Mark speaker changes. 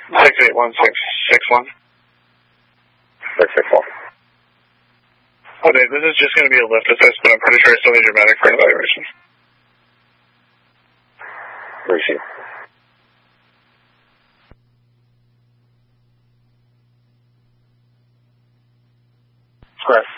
Speaker 1: 681-661.
Speaker 2: 661.
Speaker 1: Okay, this is just going to be a lift assist, but I'm pretty sure I still need your medic for an evaluation.
Speaker 2: Receive. Square.